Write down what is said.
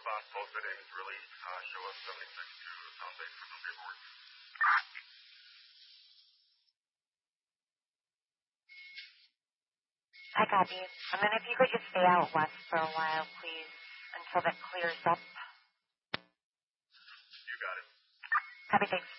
boss posted Amos released. Show us 76 to South Bay for some paperwork. I copy. And then if you could just stay out west for a while, please, until that clears up. You got it. Copy, thanks.